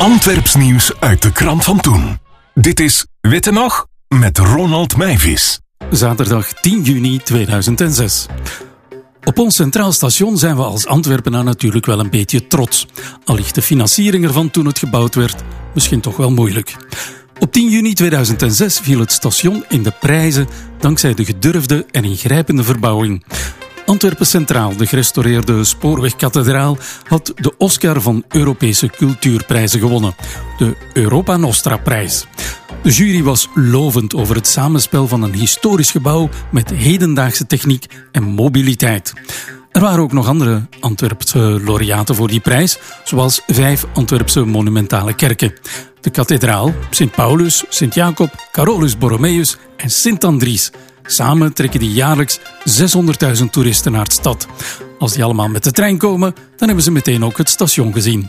Antwerps nieuws uit de krant van toen. Dit is Witte Nog met Ronald Meijvis. Zaterdag 10 juni 2006. Op ons Centraal Station zijn we als Antwerpenaar natuurlijk wel een beetje trots. Al ligt de financiering ervan toen het gebouwd werd misschien toch wel moeilijk. Op 10 juni 2006 viel het station in de prijzen dankzij de gedurfde en ingrijpende verbouwing. Antwerpen Centraal, de gerestaureerde spoorwegkathedraal, had de Oscar van Europese cultuurprijzen gewonnen. De Europa Nostra-prijs. De jury was lovend over het samenspel van een historisch gebouw met hedendaagse techniek en mobiliteit. Er waren ook nog andere Antwerpse laureaten voor die prijs, zoals 5 Antwerpse monumentale kerken. De kathedraal, Sint Paulus, Sint Jacob, Carolus Borromeus en Sint Andries. Samen trekken die jaarlijks 600.000 toeristen naar de stad. Als die allemaal met de trein komen, dan hebben ze meteen ook het station gezien.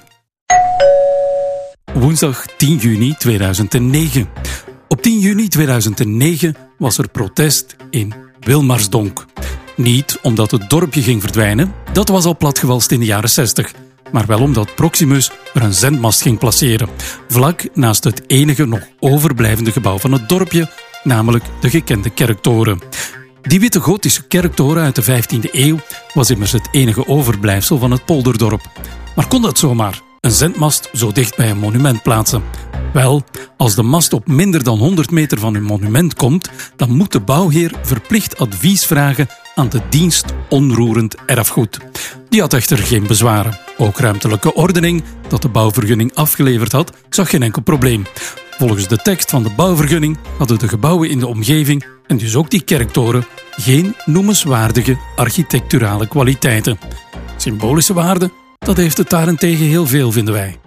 Woensdag 10 juni 2009. Op 10 juni 2009 was er protest in Wilmarsdonk. Niet omdat het dorpje ging verdwijnen, dat was al platgewalst in de jaren 60. Maar wel omdat Proximus er een zendmast ging placeren. Vlak naast het enige nog overblijvende gebouw van het dorpje, namelijk de gekende kerktoren. Die witte gotische kerktoren uit de 15e eeuw was immers het enige overblijfsel van het polderdorp. Maar kon dat zomaar, een zendmast zo dicht bij een monument plaatsen? Wel, als de mast op minder dan 100 meter van een monument komt, dan moet de bouwheer verplicht advies vragen aan de dienst onroerend erfgoed. Die had echter geen bezwaren. Ook ruimtelijke ordening, dat de bouwvergunning afgeleverd had, zag geen enkel probleem. Volgens de tekst van de bouwvergunning hadden de gebouwen in de omgeving, en dus ook die kerktoren, geen noemenswaardige architecturale kwaliteiten. Symbolische waarde, dat heeft het daarentegen heel veel, vinden wij.